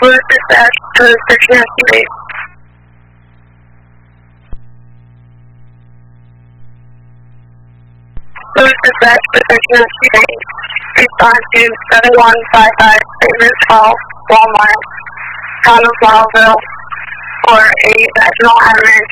Who is dispatched to the station yesterday? Who is dispatched to the station yesterday? Respond to 7155 Davis Hall, Walmart, Colorado, for a vaginal hemorrhage